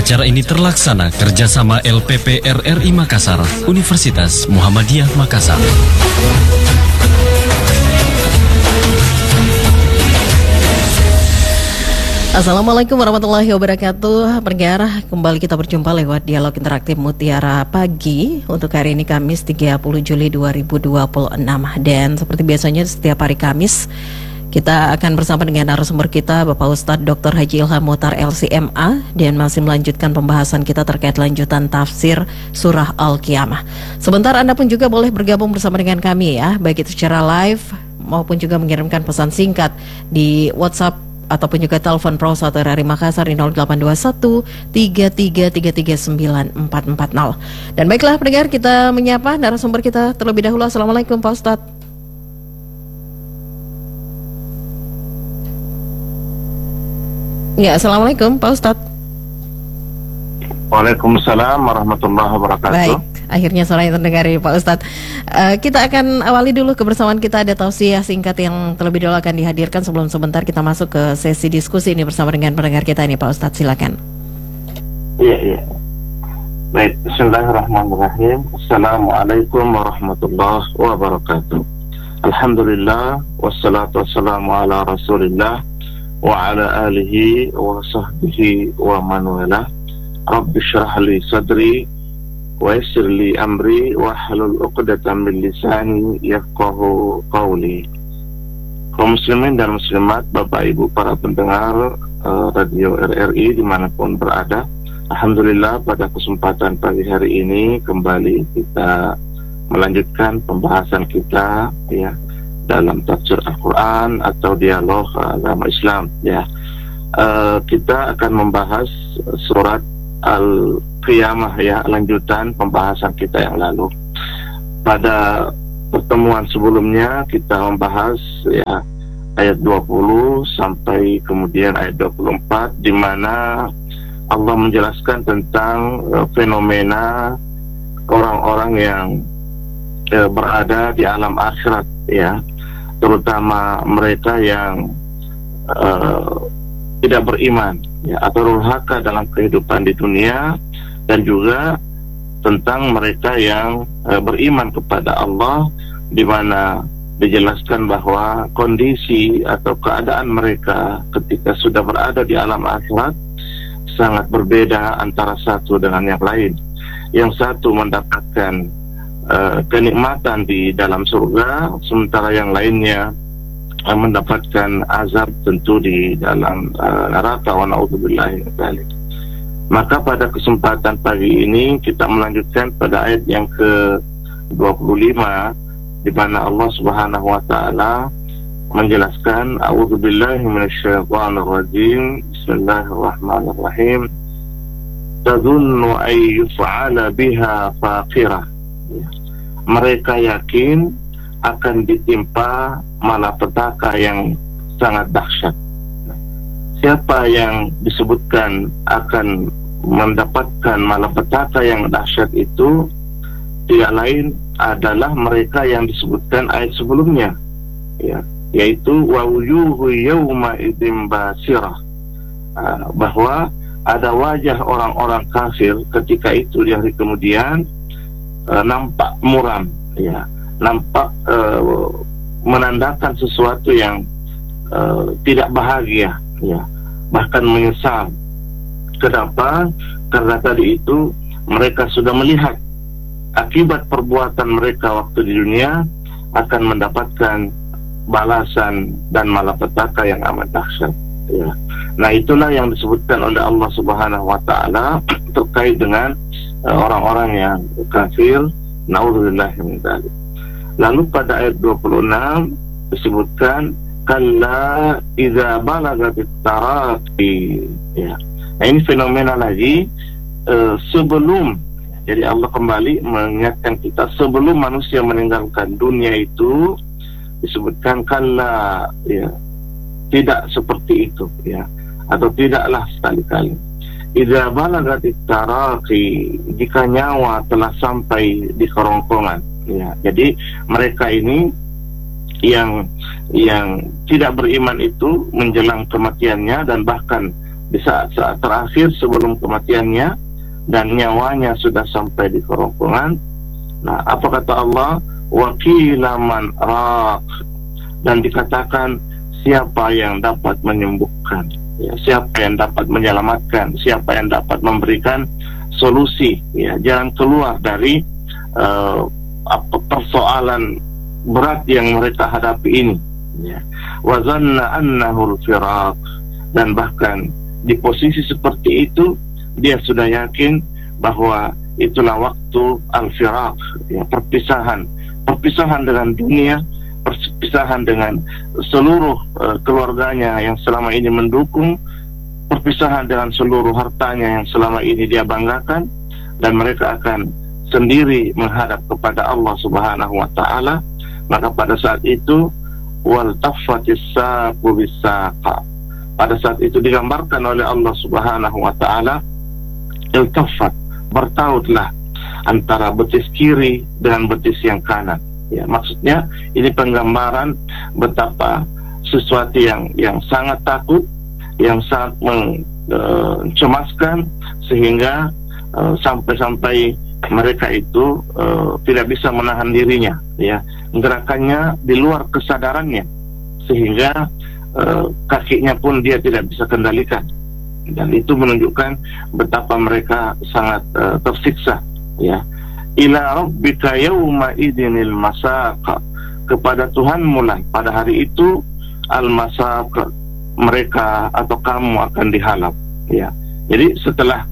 Acara ini terlaksana kerjasama LPP RRI Makassar, Universitas Muhammadiyah Makassar. Assalamualaikum warahmatullahi wabarakatuh. Pendengar, kembali kita berjumpa lewat dialog interaktif Mutiara Pagi untuk hari ini Kamis 30 Juli 2026. Dan seperti biasanya setiap hari Kamis kita akan bersama dengan narasumber kita Bapak Ustadz Dr. Haji Ilham Muhtar LCMA, dan masih melanjutkan pembahasan kita terkait lanjutan tafsir surah Al-Qiyamah. Sebentar Anda pun juga boleh bergabung bersama dengan kami ya, baik itu secara live maupun juga mengirimkan pesan singkat di WhatsApp ataupun juga telepon Pro 1 RRI Makassar di 0821 3333 9440. Dan baiklah pendengar, kita menyapa narasumber kita terlebih dahulu. Assalamualaikum Pak Ustadz. Ya, Assalamualaikum Pak Ustadz. Waalaikumsalam warahmatullahi wabarakatuh. Baik, akhirnya suaranya terdengar ya Pak Ustadz. Kita akan awali dulu kebersamaan kita. Ada tausiah singkat yang terlebih dahulu akan dihadirkan sebelum sebentar kita masuk ke sesi diskusi ini bersama dengan pendengar kita ini Pak Ustadz, silakan. Iya. Baik, bismillahirrahmanirrahim. Assalamualaikum warahmatullahi wabarakatuh. Alhamdulillah, wassalatu wassalamu ala rasulillah wa ala alihi wa sahbihi wa man wala. Rabbi syrah li sadri wa yassir li amri wa hlul 'uqdatam min lisani yafqahu qawli. Kaum muslimin dan muslimat, Bapak Ibu para pendengar Radio RRI dimanapun berada, alhamdulillah pada kesempatan pagi hari ini kembali kita melanjutkan pembahasan kita ya dalam tafsir Al-Quran atau dialog agama Islam ya. Kita akan membahas surat Al-Qiyamah ya, lanjutan pembahasan kita yang lalu. Pada pertemuan sebelumnya kita membahas ya ayat 20 sampai kemudian ayat 24, di mana Allah menjelaskan tentang fenomena orang-orang yang berada di alam akhirat ya, terutama mereka yang tidak beriman ya, atau durhaka dalam kehidupan di dunia, dan juga tentang mereka yang beriman kepada Allah, di mana dijelaskan bahwa kondisi atau keadaan mereka ketika sudah berada di alam akhirat sangat berbeda antara satu dengan yang lain. Yang satu mendapatkan kenikmatan di dalam surga, sementara yang lainnya mendapatkan azab tentu di dalam neraka, wa na'udzubillahi min dzalik. Maka pada kesempatan pagi ini kita melanjutkan pada ayat yang ke-25, di mana Allah Subhanahu wa taala menjelaskan, a'udzubillahi minasyaitonir rajim, bismillahirrahmanirrahim, tadhunnu ay yuf'ala biha faqirah. Mereka yakin akan ditimpa malapetaka yang sangat dahsyat. Siapa yang disebutkan akan mendapatkan malapetaka yang dahsyat itu tidak lain adalah mereka yang disebutkan ayat sebelumnya ya, yaitu wa wujuhu yawma idzin basirah, bahwa ada wajah orang-orang kafir ketika itu di hari kemudian nampak muram ya, nampak menandakan sesuatu yang tidak bahagia ya, bahkan menyesal. Kenapa? Karena tadi itu mereka sudah melihat akibat perbuatan mereka waktu di dunia akan mendapatkan balasan dan malapetaka yang amat dahsyat ya. Nah, itulah yang disebutkan oleh Allah Subhanahu wa taala terkait dengan orang-orang yang kafir, na'udzubillahi min dzalik. Lalu pada ayat 26 disebutkan kalla idza balagatit taraqi ya. Nah, ini fenomena lagi sebelum, jadi Allah kembali mengingatkan kita sebelum manusia meninggalkan dunia itu disebutkan kalla ya, tidak seperti itu ya, atau tidaklah sekali-kali. Idza balagatit taraqi, jika nyawa telah sampai di kerongkongan ya. Jadi mereka ini yang tidak beriman itu menjelang kematiannya dan bahkan di saat-saat terakhir sebelum kematiannya dan nyawanya sudah sampai di kerongkongan. Nah, apa kata Allah? Wa qila man raq, dan dikatakan siapa yang dapat menyembuhkan, ya, siapa yang dapat menyelamatkan, siapa yang dapat memberikan solusi, ya, jalan keluar dari persoalan berat yang mereka hadapi ini, ya. Wa zanna annahu al-firaq, dan bahkan di posisi seperti itu dia sudah yakin bahwa itulah waktu al-firaq, ya, perpisahan dengan dunia, perpisahan dengan seluruh keluarganya yang selama ini mendukung, perpisahan dengan seluruh hartanya yang selama ini dia banggakan, dan mereka akan sendiri menghadap kepada Allah Subhanahu wa taala. Maka pada saat itu wal taffatis saqu bisaqa, pada saat itu digambarkan oleh Allah Subhanahu wa taala, iltafat, bertautlah antara betis kiri dengan betis yang kanan. Ya, maksudnya ini penggambaran betapa sesuatu yang sangat takut, yang sangat mencemaskan, sehingga sampai-sampai mereka itu tidak bisa menahan dirinya, ya, gerakannya di luar kesadarannya, sehingga kakinya pun dia tidak bisa kendalikan, dan itu menunjukkan betapa mereka sangat tersiksa, ya. Ila rabbika yawma idinil masaq, kepada Tuhanmu lah pada hari itu al masaq, mereka atau kamu akan dihalap, ya. Jadi setelah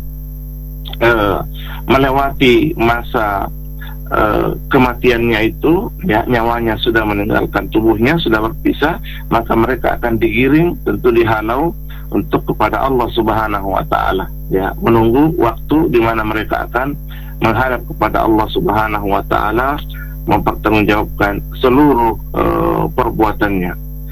melewati masa kematiannya itu, ya, nyawanya sudah meninggalkan tubuhnya, sudah berpisah, maka mereka akan digiring, tentu dihalau untuk kepada Allah Subhanahu wa taala, ya, menunggu waktu di mana mereka akan menghadap kepada Allah Subhanahu wa taala, mempertanggungjawabkan seluruh perbuatannya.